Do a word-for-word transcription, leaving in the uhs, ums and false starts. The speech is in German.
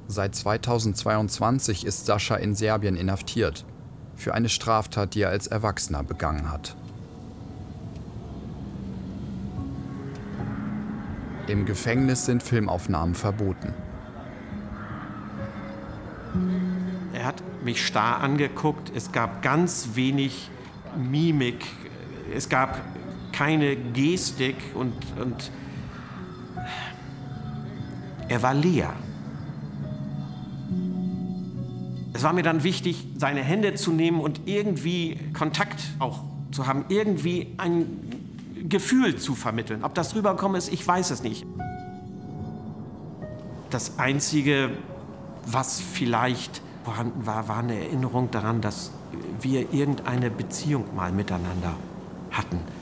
Seit zweitausendzweiundzwanzig ist Sascha in Serbien inhaftiert. Für eine Straftat, die er als Erwachsener begangen hat. Im Gefängnis sind Filmaufnahmen verboten. Er hat mich starr angeguckt. Es gab ganz wenig Mimik. Es gab keine Gestik und, und er war leer. Es war mir dann wichtig, seine Hände zu nehmen und irgendwie Kontakt auch zu haben, irgendwie ein Gefühl zu vermitteln. Ob das rübergekommen ist, ich weiß es nicht. Das Einzige, was vielleicht vorhanden war, war eine Erinnerung daran, dass wir irgendeine Beziehung mal miteinander hatten.